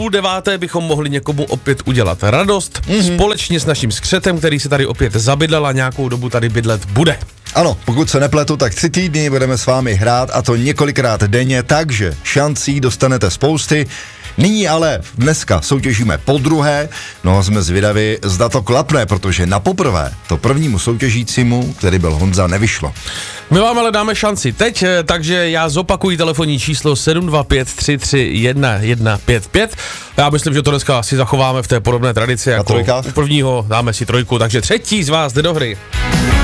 8:30 bychom mohli někomu opět udělat radost, společně s naším skřetem, který se tady opět zabydlel a nějakou dobu tady bydlet bude. Ano, pokud se nepletu, tak 3 týdny budeme s vámi hrát a to několikrát denně, takže šancí dostanete spousty. Nyní ale dneska soutěžíme podruhé, no a jsme zvědaví, zda to klapne, protože na poprvé to prvnímu soutěžícímu, který byl Honza, nevyšlo. My vám ale dáme šanci teď, takže já zopakuji telefonní číslo 725331155. Já myslím, že to dneska si zachováme v té podobné tradici jako u prvního, dáme si 3, takže 3. z vás jde do hry.